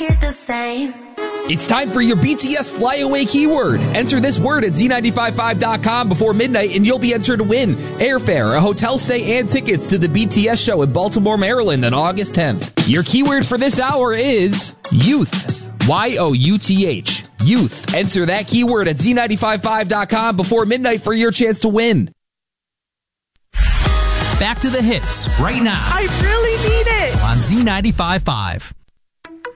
hear the same. It's time for your BTS flyaway keyword. Enter this word at Z955.com before midnight and you'll be entered to win airfare, a hotel stay, and tickets to the BTS show in Baltimore, Maryland on August 10th. Your keyword for this hour is youth. Y-O-U-T-H. Youth. Enter that keyword at Z955.com before midnight for your chance to win. Back to the hits right now. I really need it. On Z95.5.